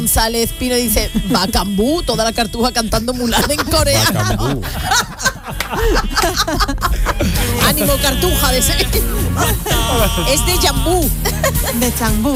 González Pino dice Bacambú, toda la cartuja cantando Mulan en coreano. Ánimo cartuja de ser. Es de Jambú. De Changbu.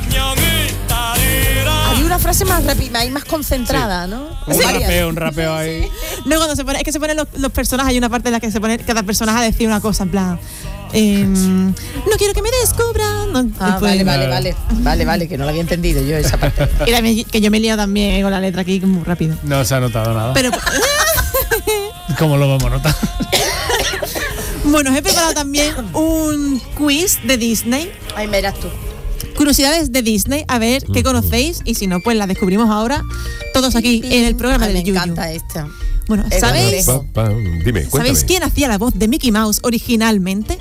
Hay una frase más rápida y más concentrada, ¿no? Un rapeo ahí. No, cuando se pone, es que se ponen los personajes, hay una parte en la que se pone cada personaje a decir una cosa, en plan, no quiero que me descubran. No, Vale, que no lo había entendido yo esa parte. Y también, que yo me he liado también con la letra aquí muy rápido. No se ha notado nada. Pero ¿cómo lo vamos a notar? bueno, os he preparado también un quiz de Disney. Ay, verás tú. Curiosidades de Disney, a ver qué conocéis, y si no, pues las descubrimos ahora todos aquí en el programa del Yuyu. Me encanta esta. Bueno, ¿sabéis? Dime, ¿Sabéis quién hacía la voz de Mickey Mouse originalmente?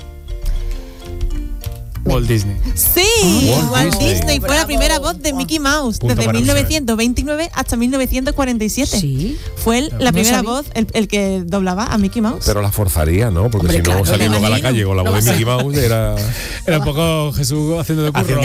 Walt Disney. Sí, Walt Disney fue la Bravo. primera voz de Mickey Mouse Punto desde para 1929 hasta 1947. Sí. Fue la primera sabía. voz, el que doblaba a Mickey Mouse. Pero la forzaría, ¿no? Porque Hombre, si no, claro, saliendo me a la imagino. calle con la No voz va de a Mickey Mouse era... Era un poco Jesús haciendo de curro.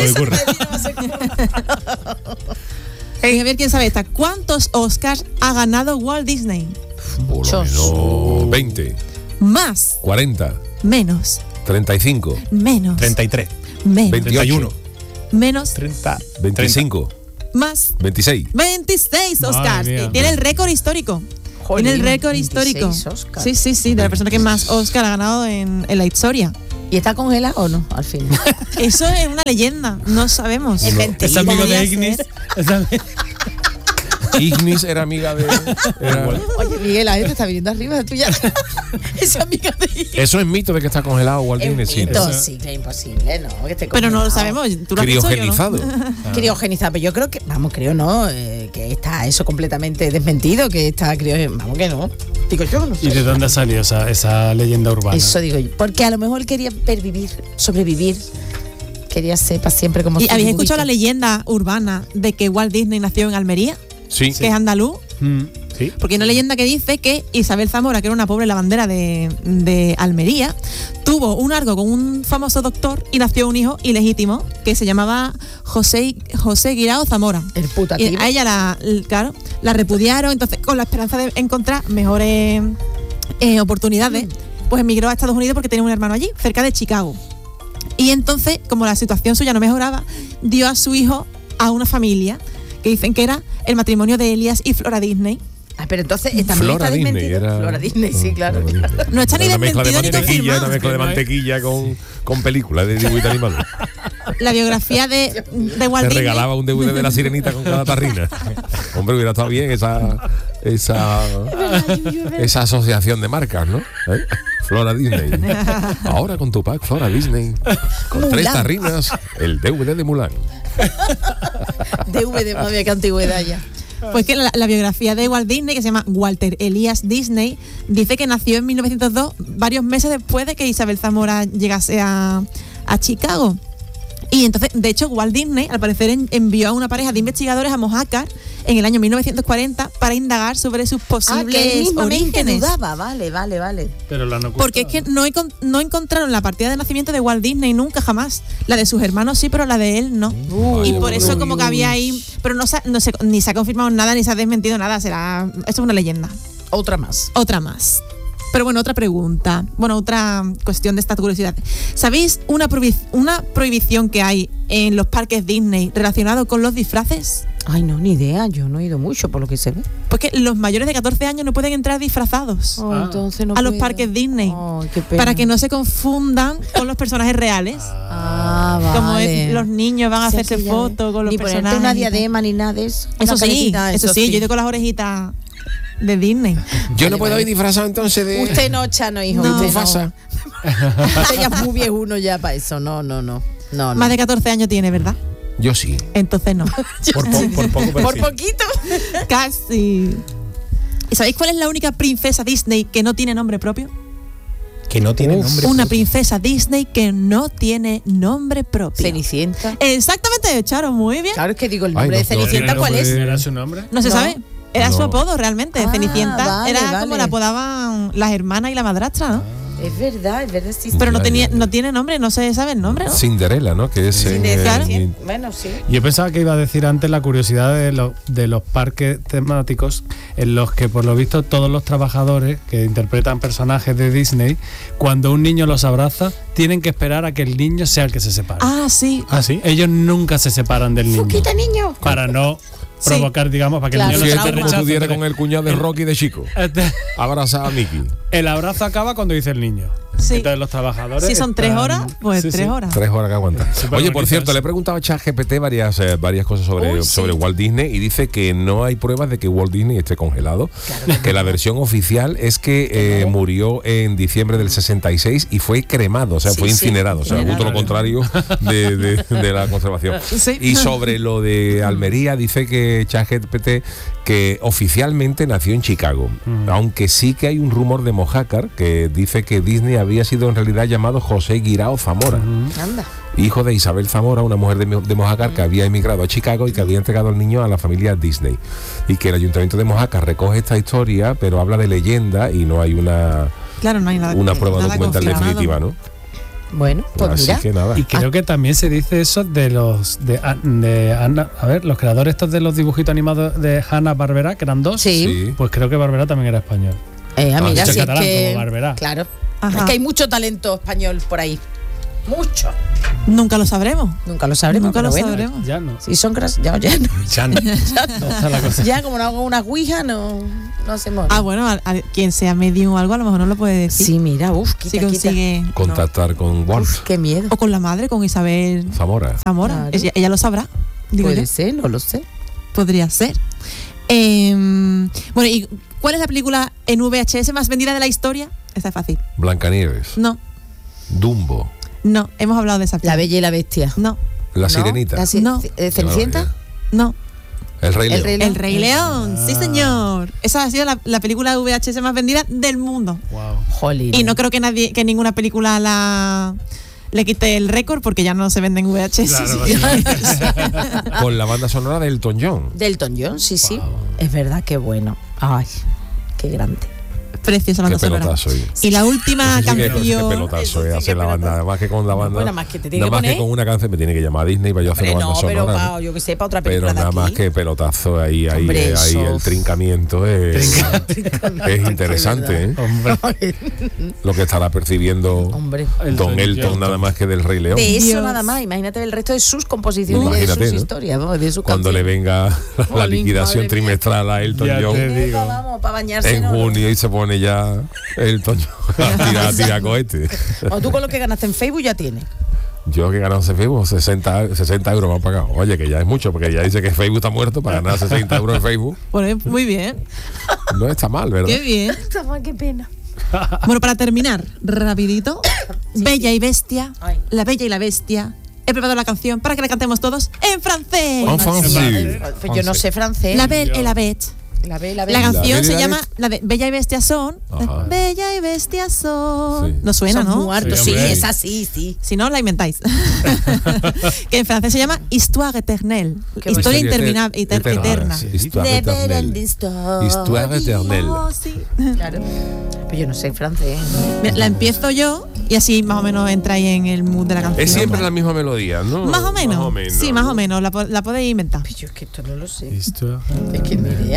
A ver quién sabe esta. ¿Cuántos Oscars ha ganado Walt Disney? Por lo menos 20, Más, 40, menos, 35, menos, 33, menos, 28, menos, 30, 25, más. 26. 26 Madre Oscars. mía. Tiene el récord histórico. Tiene el récord histórico. 26 Oscars. Sí, de la persona que más Oscar ha ganado en la historia. ¿Y está congelado o no? Al fin. Eso es una leyenda, no sabemos. Es mentira. Es amigo Podría de Ignis. ser. Ignis era amiga de... Oye, Miguel, la gente está viniendo arriba tuya. Esa amiga de Ignis. Eso es mito de que está congelado Walt Es un Disney. mito, Eso- sí, que es imposible, ¿no? Que esté Pero no lo congelado. sabemos. ¿Tú lo has dicho, Criogenizado. yo no? Criogenizado, pero yo creo que, creo no, que está eso completamente desmentido, que está vamos que no. Digo yo, no sé. ¿Y de dónde ha salido esa leyenda urbana? Eso digo yo. Porque a lo mejor quería sobrevivir. Quería ser para siempre como ¿Y su habéis dibujito. escuchado la leyenda urbana de que Walt Disney nació en Almería, Sí. que es andaluz? Sí. Porque hay una leyenda que dice que Isabel Zamora, que era una pobre lavandera de Almería, tuvo un algo con un famoso doctor y nació un hijo ilegítimo que se llamaba José Guirao Zamora. El putativo. Y a ella la repudiaron, entonces con la esperanza de encontrar mejores oportunidades, pues emigró a Estados Unidos porque tenía un hermano allí, cerca de Chicago. Y entonces, como la situación suya no mejoraba, dio a su hijo a una familia que dicen que era el matrimonio de Elias y Flora Disney. Pero entonces también Flora está Disney desmentido. era... Flora Disney, sí, claro. Flora Disney. No está ni Una mezcla de desmentido ni mantequilla, confirmado. una mezcla de mantequilla con películas de dibujito animado. La biografía de Walt Te Disney. regalaba un DVD de la sirenita con cada tarrina. Hombre, hubiera estado bien esa asociación de marcas, ¿no? ¿Eh? Flora Disney. Ahora con tu pack Flora Disney. Con Mulan. 3 tarrinas, el DVD de Mulan. DVD, madre, qué antigüedad ya. Pues que la biografía de Walt Disney, que se llama Walter Elias Disney, dice que nació en 1902, varios meses después de que Isabel Zamora llegase a Chicago. Y entonces, de hecho, Walt Disney, al parecer, envió a una pareja de investigadores a Mojácar en el año 1940 para indagar sobre sus Que posibles él mismamente orígenes. dudaba, vale. Pero lo han ocultado. Porque es que no encontraron la partida de nacimiento de Walt Disney nunca, jamás. La de sus hermanos sí, pero la de él no. Y por eso como que había ahí... Pero ni se ha confirmado nada, ni se ha desmentido nada. Esto es una leyenda. Otra más. Otra más. Pero bueno, otra pregunta. Bueno, otra cuestión de esta curiosidad. ¿Sabéis una prohibición que hay en los parques Disney relacionado con los disfraces? Ay, no, ni idea. Yo no he ido mucho por lo que se ve. Pues que los mayores de 14 años no pueden entrar disfrazados Entonces no a los puedo. parques Disney. Ay, qué pena. Para que no se confundan con los personajes reales. Vale. Como los niños van a O sea, hacerse que ya fotos con los ni personajes. ponerte una y tal. diadema ni nada de eso. Eso Una sí, caretita, eso sí, yo he ido con las orejitas de Disney. Yo no puedo ir disfrazado entonces de... Usted no, Chano, hijo. No. Usted Mufasa. Usted ya es muy viejuno ya para eso. No. Más de 14 años tiene, ¿verdad? Yo sí. Entonces no. Por poco, pero Por sí. poquito. Casi. ¿Y sabéis cuál es la única princesa Disney que no tiene nombre propio? Que no tiene nombre. Una princesa Disney que no tiene nombre propio. Cenicienta. Exactamente, Charo, muy bien. Claro, es que digo, el Ay, nombre no, de Cenicienta, no, ¿cuál es? ¿Era su nombre? No se No. sabe. Era No. su apodo realmente. Ah, Cenicienta vale, era vale. como la apodaban las hermanas y la madrastra, ¿no? Es verdad, sí. Pero no Ya, tenía, ya, ya. no tiene nombre, no se sabe el nombre, ¿no? Cinderella, ¿no? Que es Claro. Bueno, sí. Yo pensaba que iba a decir antes la curiosidad de los parques temáticos en los que por lo visto todos los trabajadores que interpretan personajes de Disney, cuando un niño los abraza, tienen que esperar a que el niño sea el que se separe. Ah, sí. ¿Ah, sí? Ellos nunca se separan del niño. ¡Quita, niño! Para no Sí. provocar, digamos, para que Claro, el niño no Fíjate se como tú rechace. dieras con el cuñado de Rocky de chico. Abraza a Mickey. El abrazo acaba cuando dice el niño. Sí. Entonces los trabajadores. Si son 3 están- horas, pues Sí, 3 sí. horas. 3 horas que aguanta. Súper Oye, por bonito cierto, eso. le he preguntado a ChatGPT varias cosas Uy, sí. sobre Walt Disney y dice que no hay pruebas de que Walt Disney esté congelado. Que la versión oficial es que murió en diciembre del 66 y fue cremado, o sea, Sí, fue sí, incinerado. O sea, justo lo contrario de la conservación. Sí. Y sobre lo de Almería, dice que ChatGPT que oficialmente nació en Chicago, aunque sí que hay un rumor de Mojácar que dice que Disney había sido en realidad llamado José Guirao Zamora, Anda. hijo de Isabel Zamora, una mujer de Mojácar que había emigrado a Chicago y que había entregado al niño a la familia Disney. Y que el ayuntamiento de Mojácar recoge esta historia, pero habla de leyenda y no hay una Claro, no hay nada. prueba nada documental confirmado. definitiva, ¿no? Bueno, pues Así mira. que nada. Y creo que también se dice eso de los de Hanna, a ver, los creadores estos de los dibujitos animados de Hanna-Barbera, que eran 2. Sí. Sí. Pues creo que Barbera también era español. Mira, dicho si es catalán, que... como Barberá. Claro. Ajá. Es que hay mucho talento español por ahí. Mucho. Nunca lo sabremos. Nunca lo sabremos. Nunca lo pero bueno. sabremos. Ya no. Si son ya no. Ya no. No está la cosa. Ya como no hago una ouija, no hacemos. Ah, bueno, a quien sea medium o algo, a lo mejor no lo puede decir. Sí, mira, quita, Si quita. consigue. Contactar con Walt Uf, qué miedo. O con la madre, con Isabel Zamora. Zamora. Claro. Ella lo sabrá. Digo Puede yo. ser, no lo sé. Podría ser. Bueno, ¿y cuál es la película en VHS más vendida de la historia? Esta es fácil. Blancanieves. No, Dumbo. no, hemos hablado de esa La película. Bella y la Bestia. No, La ¿No? Sirenita. No. ¿Cenicienta? no. El Rey El León. Rey León. El Rey León, sí señor. Esa ha sido la película VHS más vendida del mundo. Wow. Jolín. Y no creo que ninguna película le quite el récord porque ya no se venden VHS. Claro, Con la banda sonora de Elton John. Delton John, sí, sí. Es verdad, qué bueno. Ay, qué grande. Preciosa Qué banda sonora. pelotazo. Y la última Sí, qué canción. pelotazo Eso sí, hacer qué la banda. pelotazo. Además que con la banda. Bueno, más que te tiene nada que más que poner. con una canción me tiene que llamar a Disney para yo hacer Hombre, una banda no, pero sonora. pa, yo que sé, para otra Pero película de nada más aquí. que pelotazo ahí Hombre, ahí eso. el trincamiento es interesante, ¿eh? Hombre. Lo que estará percibiendo Hombre. Don Elton nada más que del Rey León. De eso Dios. nada más, imagínate el resto de sus composiciones y de Imagínate, sus ¿no? historias, ¿no? De sus Cuando le canciones. venga la Jolín, liquidación madre mía. trimestral a Elton Ya John te Venga, digo. vamos, para bañarse. en ¿no? junio y se pone ya Elton John a tirar cohetes. O tú con lo que ganaste en Facebook ya tienes. Yo que he ganado en Facebook 60 euros me han pagado. Oye, que ya es mucho, porque ya dice que Facebook está muerto para ganar 60 euros en Facebook. Bueno, muy bien. No está mal, ¿verdad? Qué bien. Qué pena. Bueno, para terminar, rapidito. Bella y Bestia. Ay. La Bella y la Bestia. He preparado la canción para que la cantemos todos en francés. En francés. Pues yo no sé francés. La Belle et la Bête. La ve, la ve. La canción Belle y se la llama Bella y Bestia son. Ajá. Bella y Bestia son. Sí. No suena, Son ¿no? muertos, Sí, sí, hombre. es así, sí. Si no, la inventáis. Que en francés se llama Histoire éternelle. Qué Historia bonito. interminable, eterna. Sí, Histoire éternelle. Histoire éternelle. Oh, sí. Claro. Pero yo no sé francés. Mira, la empiezo yo y así más o menos entráis en el mood de la canción. Es siempre la misma melodía, ¿no? Más o menos. Sí, más ¿no? o menos. La podéis inventar. Pero yo es que esto no lo sé. Listo. Es que ni idea.